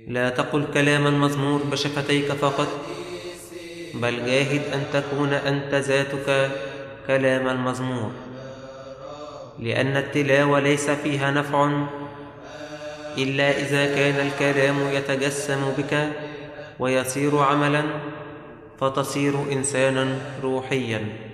لا تقل كلام المزمور بشفتيك فقط، بل جاهد أن تكون أنت ذاتك كلام المزمور، لأن التلاوة ليس فيها نفع إلا إذا كان الكلام يتجسم بك ويصير عملا، فتصير إنسانا روحيا.